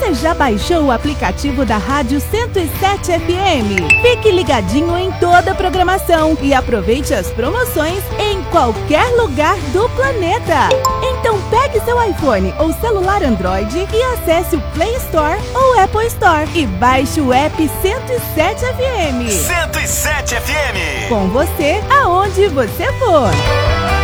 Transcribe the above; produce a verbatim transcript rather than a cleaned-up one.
Você já baixou o aplicativo da Rádio cento e sete F M? Fique ligadinho em toda a programação e aproveite as promoções em qualquer lugar do planeta. Então pegue seu iPhone ou celular Android e acesse o Play Store ou Apple Store e baixe o app cento e sete F M. cento e sete F M. Com você, aonde você for.